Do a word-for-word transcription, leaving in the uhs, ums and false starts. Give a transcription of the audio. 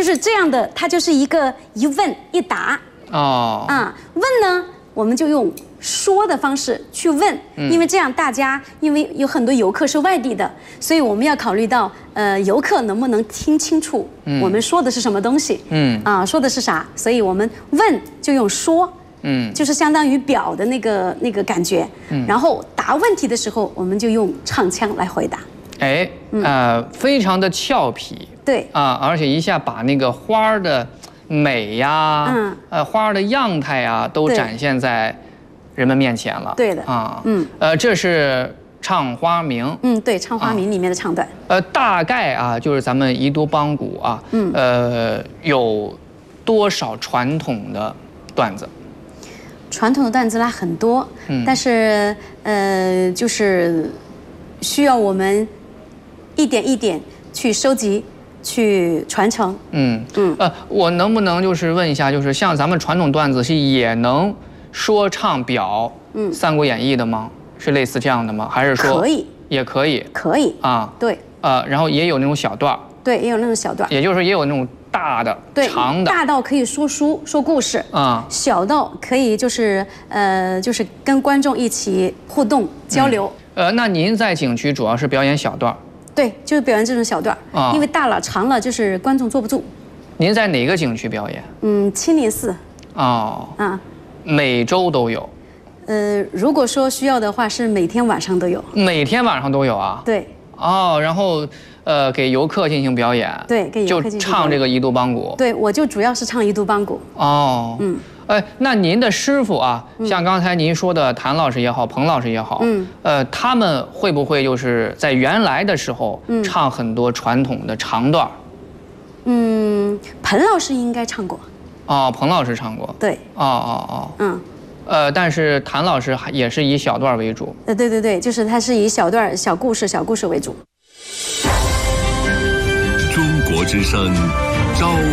就是这样的，它就是一个一问一答。 哦。 啊，问呢，我们就用说的方式去问，因为这样大家，因为有很多游客是外地的，所以我们要考虑到，呃，游客能不能听清楚我们说的是什么东西，嗯，啊，说的是啥，所以我们问就用说，嗯，就是相当于表的那个那个感觉，嗯，然后答问题的时候，我们就用唱腔来回答， 哎，呃，非常的俏皮， 对， 啊，而且一下把那个花儿的美呀， 嗯， 呃，花儿的样态呀，都展现在人们面前了。 对的啊，嗯，呃，这是唱花名， 嗯，对，唱花名里面的唱段。 呃，大概啊，就是咱们宜都邦鼓啊，嗯，呃，有多少传统的段子？ 传统的段子啦很多，嗯，但是呃，就是需要我们一点一点去收集。去传承，嗯嗯， 呃，我能不能就是问一下，就是像咱们传统段子是也能说唱表，嗯，《三国演义》的吗？是类似这样的吗？还是说可以， 也可以， 可以啊， 对， 呃，然后也有那种小段， 对，也有那种小段， 也就是说也有那种大的、 对， 长的， 大到可以说书、说故事，啊，小到可以就是呃，就是跟观众一起互动交流。 呃，那您在景区主要是表演小段？ 对，就是表演这种小段啊，因为大了长了就是观众坐不住。 您在哪个景区表演？ 嗯，青林寺。 哦。啊，每周都有。 呃，如果说需要的话，是每天晚上都有。 每天晚上都有啊？ 对。 哦，然后呃，给游客进行表演。 对，给游客进行就唱这个宜都邦鼓。 对，我就主要是唱宜都邦鼓。 哦。嗯。哎，那您的师傅啊，像刚才您说的谭老师也好，彭老师也好，嗯，呃，他们会不会就是在原来的时候唱很多传统的长段？ 嗯，彭老师应该唱过。 哦，彭老师唱过。 对。 哦哦哦。嗯。呃，但是谭老师也是以小段为主。 呃，对对对，就是他是以小段、小故事、小故事为主。 中国之声，朝